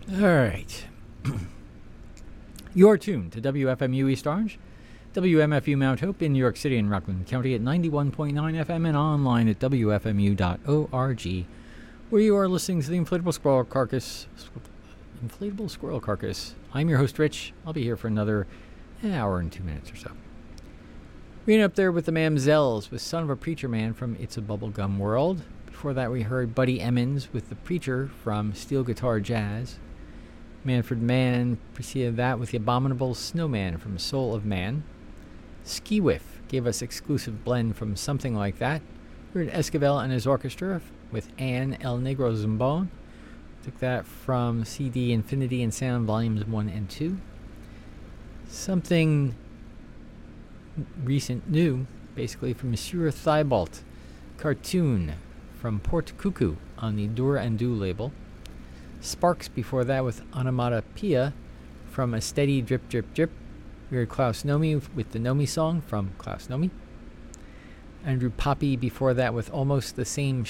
All right. You're tuned to WFMU East Orange, WMFU Mount Hope in New York City and Rockland County at 91.9 FM and online at WFMU.org, where you are listening to the Inflatable Squirrel Carcass. I'm your host, Rich. I'll be here for another hour and 2 minutes or so. Being up there with the Mamzells with Son of a Preacher Man from It's a Bubblegum World. Before that, we heard Buddy Emmons with The Preacher from Steel Guitar Jazz. Manfred Mann preceded that with The Abominable Snowman from Soul of Man. Ski Whiff gave us exclusive blend from Something Like That. We heard Esquivel and his orchestra with Anne El Negro Zumbon. Took that from CD Infinity and Sound Volumes 1 and 2. Something recent new, basically from Monsieur Thibault. Cartoon from Port Cuckoo on the Dur and Do label. Sparks before that with Onomatopoeia from A Steady Drip Drip Drip. We heard Klaus Nomi with the Nomi song from Klaus Nomi. Andrew Poppy before that with Almost the Same